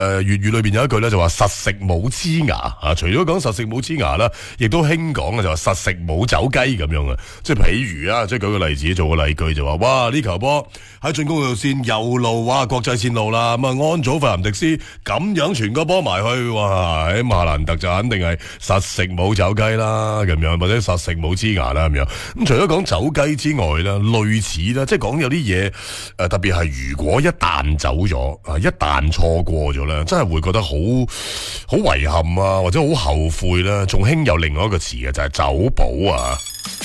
粵語裏邊有一句咧就話實食冇黐牙啊，除咗講實食冇黐牙啦，亦都興講嘅就話實食冇走雞咁樣啊，即係譬如啊，即係舉個例子做個例句就話，哇呢球波喺進攻路線右路，哇國際線路啦，咁啊安祖費南迪斯咁樣傳個波埋去，哇喺馬蘭特就肯定係實食冇走雞啦咁樣，或者實食冇黐牙啦咁樣。咁除咗講走雞之外咧，類似啦，即係講有啲嘢特別係如果一旦走咗啊，一旦錯過咗咧。真係會覺得好遺憾啊，或者好後悔啦。仲興有另外一個詞嘅就係走寶啊。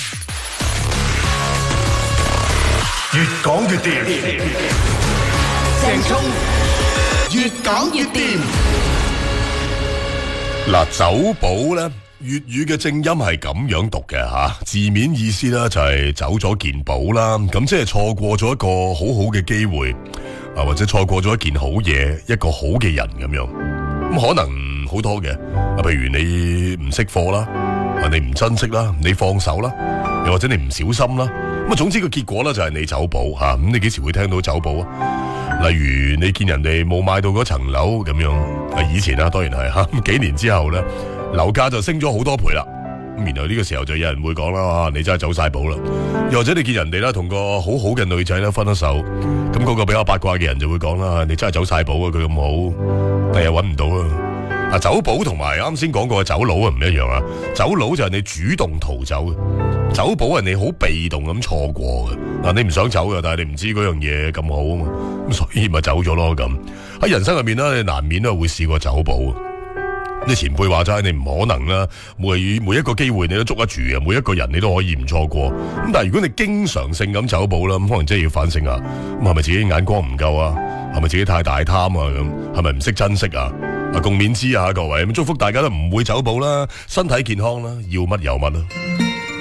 越講越掂，鄭聰越講越掂。 嗱，走寶咧，粵語嘅正音係咁樣讀嘅吓，字面意思咧就係走咗件寶啦，咁即係錯過咗一個好好嘅機會啊，或者錯過咗一件好嘢，一個好嘅人咁樣。咁可能好多嘅啊，譬如你唔識貨啦，啊你唔珍惜啦，你放手啦，又或者你唔小心啦。咁啊，總之個結果咧就係你走寶吓。咁你幾時會聽到走寶啊？例如你見人哋冇買到嗰層樓咁樣，啊以前啦，當然係吓。咁幾年之後咧，樓價就升咗好多倍啦。咁然後呢個時候就有人會講啦，你真係走晒寶啦。又或者你見人哋啦同個好好嘅女仔咧分咗手，咁嗰個比較八卦嘅人就會講啦，你真係走晒寶啊！佢咁好，第日搵唔到啦。啊，走寶同埋啱先講過嘅走佬啊唔一樣啊。走佬就係你主動逃走嘅，走寶係你好被動咁錯過嘅。嗱，你唔想走嘅，但係你唔知嗰樣嘢咁好啊嘛，咁所以咪走咗咯咁。喺人生入面咧，你難免都會試過走寶。啲前輩話齋，你唔可能啦，每一個機會你都捉得住嘅，每一個人你都可以唔錯過。咁但係如果你經常性咁走寶啦，咁可能真係要反省下，咁係咪自己眼光唔夠啊？係咪自己太大貪啊？咁係咪唔識珍惜啊？共勉之啊，各位，咁祝福大家都唔會走寶啦，身體健康啦，要乜有乜啦。